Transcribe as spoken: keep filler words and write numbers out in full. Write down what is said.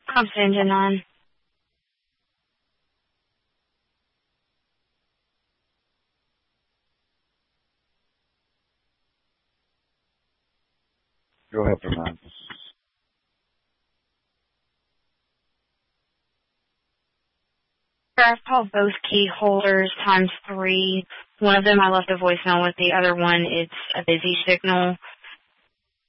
Ops engine on. Go ahead, Vermont. I've called both key holders times three. One of them I left a voicemail with. The other one, it's a busy signal.